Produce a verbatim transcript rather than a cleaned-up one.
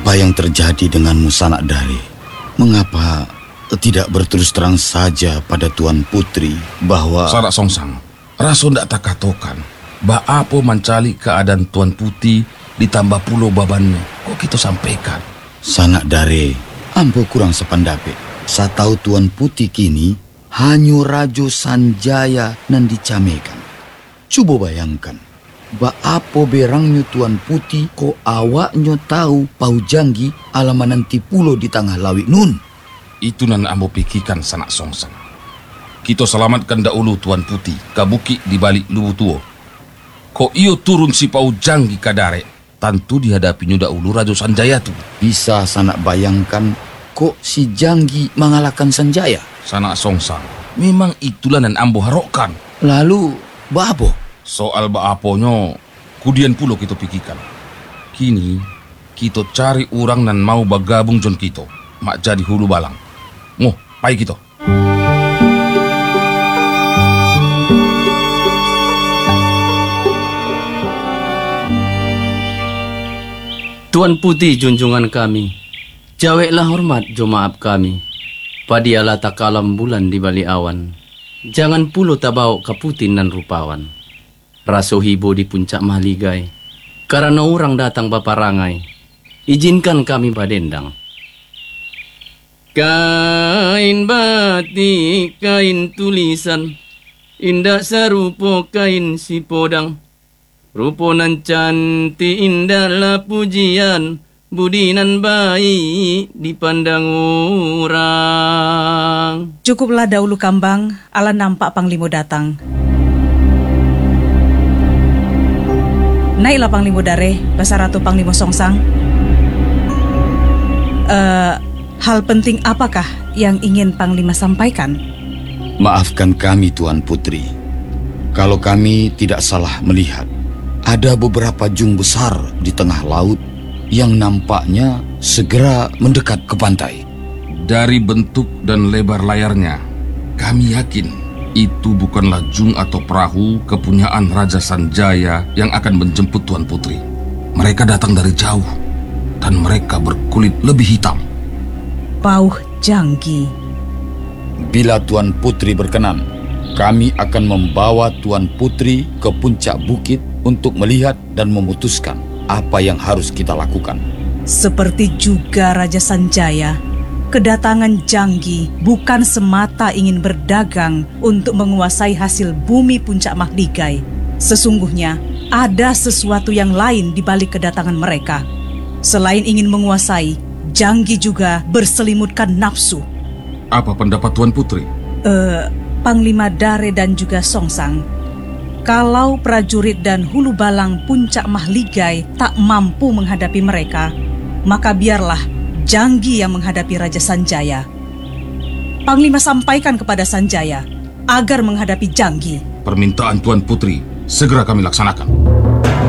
Apa yang terjadi denganmu, Sanak Dare? Mengapa tidak berterus terang saja pada Tuan Putri bahwa... Sanak Songsang, raso ndak tak katokan. Ba apa mencari keadaan Tuan Putih ditambah pulau babannya. Kok kita sampaikan? Sanak Dare, ambo kurang sependapat. Saya tahu Tuan Putih kini hanya Rajo Sanjaya nan dicamekan. Coba bayangkan, ba apa berangnya Tuan Putih ko awaknya tahu Pau Janggi alaman nanti pulau di tengah laut nun. Itu nan ambo pikirkan, Sanak Songsang. Kita selamatkan dahulu Tuan Putih kabuki di balik Lubu Tuo. Ko iyo turun si Pau Janggi kadare, tentu dihadapinya dahulu Rajo Sanjaya tu. Bisa Sanak bayangkan kok si Janggi mengalahkan Sanjaya? Sanak Songsang, memang itulah nan ambo harokkan. Lalu babo? Soal baaponyo, kudian pulau kita pikirkan. Kini kita cari orang nan mau bergabung jon kita, mak jadi hulu balang. Moh, pai kita. Tuan Putih junjungan kami, jaweklah hormat jo maaf kami. Padialah tak kalam bulan di bali awan. Jangan pulo tabau kaputin nan rupawan. Raso hibo di puncak mahligai. Karena orang datang paparangai. Izinkan kami badendang. Kain batik, kain tulisan. Indah sarupo kain si podang. Rupo nan cantik indahlah pujian. Budinan baik dipandang orang. Cukuplah dahulu kambang, ala nampak Panglimo datang. Naiklah Panglimo Dare, Basar Ratu Panglimo Songsang. Uh, hal penting apakah yang ingin Panglima sampaikan? Maafkan kami Tuan Putri. Kalau kami tidak salah melihat, ada beberapa jung besar di tengah laut yang nampaknya segera mendekat ke pantai. Dari bentuk dan lebar layarnya, kami yakin itu bukanlah jung atau perahu kepunyaan Raja Sanjaya yang akan menjemput Tuan Putri. Mereka datang dari jauh dan mereka berkulit lebih hitam. Pau Janggi. Bila Tuan Putri berkenan, kami akan membawa Tuan Putri ke puncak bukit untuk melihat dan memutuskan apa yang harus kita lakukan. Seperti juga Raja Sanjaya, kedatangan Janggi bukan semata ingin berdagang untuk menguasai hasil bumi puncak Mahligai. Sesungguhnya ada sesuatu yang lain di balik kedatangan mereka. Selain ingin menguasai, Janggi juga berselimutkan nafsu. Apa pendapat Tuan Putri? Uh, Panglima Dare dan juga Songsang, kalau prajurit dan hulu balang puncak Mahligai tak mampu menghadapi mereka, maka biarlah Janggi yang menghadapi Raja Sanjaya. Panglima sampaikan kepada Sanjaya agar menghadapi Janggi. Permintaan Tuan Putri segera kami laksanakan.